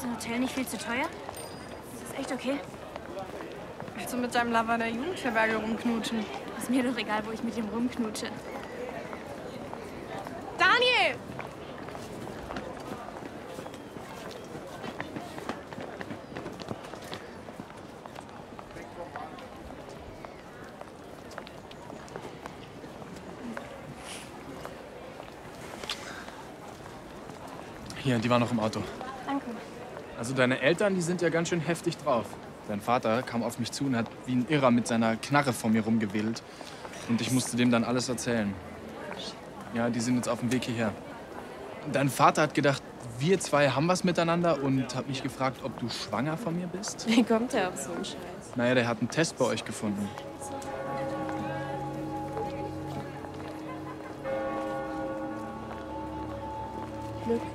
Ist ein Hotel nicht viel zu teuer? Ist das echt okay? Willst du mit deinem Lover der Jugendherberge rumknutschen? Ist mir doch egal, wo ich mit ihm rumknutsche. Daniel! Hier, die war noch im Auto. Danke. Also deine Eltern, die sind ja ganz schön heftig drauf. Dein Vater kam auf mich zu und hat wie ein Irrer mit seiner Knarre vor mir rumgewedelt. Und ich musste dem dann alles erzählen. Ja, die sind jetzt auf dem Weg hierher. Dein Vater hat gedacht, wir zwei haben was miteinander und hat mich gefragt, ob du schwanger von mir bist. Wie kommt der auf so einen Scheiß? Naja, der hat einen Test bei euch gefunden.